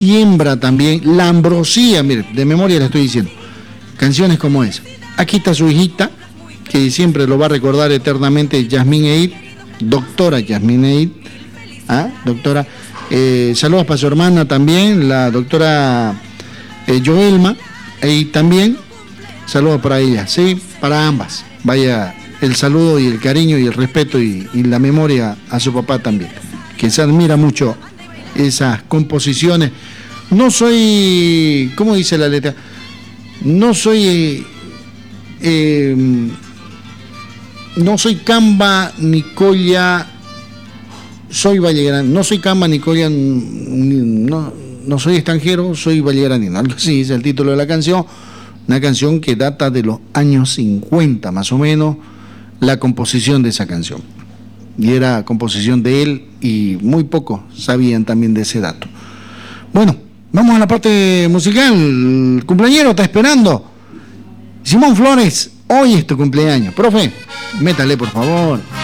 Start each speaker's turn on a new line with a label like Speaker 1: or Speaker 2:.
Speaker 1: Siembra también, La Ambrosía, mire, de memoria le estoy diciendo. Canciones como esa. Aquí está su hijita, que siempre lo va a recordar eternamente, Yasmín Eid, doctora Yasmín Eid. ¿Ah? Doctora. Saludos para su hermana también, la doctora Joelma, y también saludos para ella, sí, para ambas. Vaya el saludo y el cariño y el respeto y la memoria a su papá también, que se admira mucho esas composiciones. No soy, ¿cómo dice la letra? No soy Camba, Nicoya, soy vallegrano, no soy Camba, Nicoya, no soy extranjero, soy vallegranino, algo así es el título de la canción, una canción que data de los años 50 más o menos, la composición de esa canción, y era composición de él y muy pocos sabían también de ese dato. Bueno, vamos a la parte musical, el cumpleañero está esperando, Simón Flores, hoy es tu cumpleaños, profe, métale por favor.